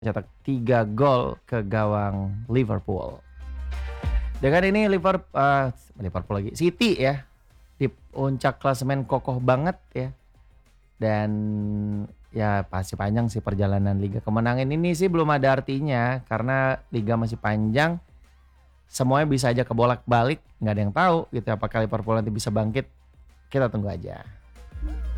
Cetak 3 gol ke gawang Liverpool. Dengan ini Liverpool lagi, City ya, di puncak klasemen kokoh banget ya. Dan ya pasti panjang sih perjalanan liga. Kemenangan ini sih belum ada artinya karena liga masih panjang. Semuanya bisa aja kebolak-balik, nggak ada yang tahu gitu apakah Liverpool nanti bisa bangkit. Kita tunggu aja.